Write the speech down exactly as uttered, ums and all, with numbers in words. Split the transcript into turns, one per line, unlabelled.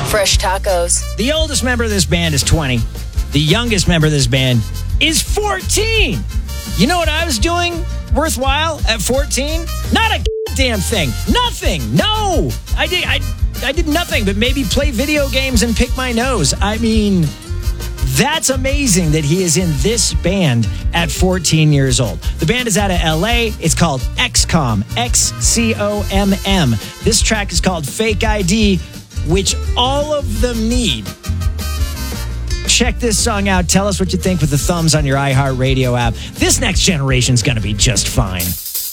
Fresh tacos.
The oldest member of this band is twenty. The youngest member of this band is fourteen. You know what I was doing worthwhile at fourteen? Not a damn thing. Nothing. No. I did I I did nothing but maybe play video games and pick my nose. I mean, that's amazing that he is in this band at fourteen years old. The band is out of L A. It's called X COM. X C O M M. This track is called Fake I D, which all of them need. Check this song out. Tell us what you think with the thumbs on your iHeartRadio app. This next generation's going to be just fine.